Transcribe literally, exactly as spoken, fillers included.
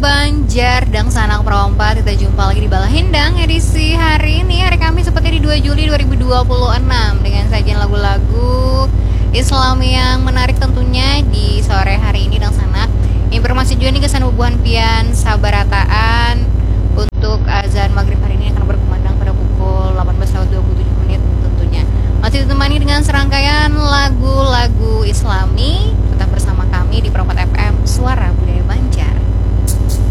Banjar dan Sanak Perompa, kita jumpa lagi di Balahindang edisi hari ini, hari Kamis seperti di dua Juli dua ribu dua puluh enam, dengan sajian lagu-lagu Islam yang menarik tentunya di sore hari ini dan Sanak. Informasi juga nih, kesan bubuhan pian sabarataan untuk azan maghrib hari ini akan berkumandang pada pukul delapan belas lewat dua puluh tujuh menit tentunya. Masih ditemani dengan serangkaian lagu-lagu Islami. Tetap bersama kami di Perompat F M, Suara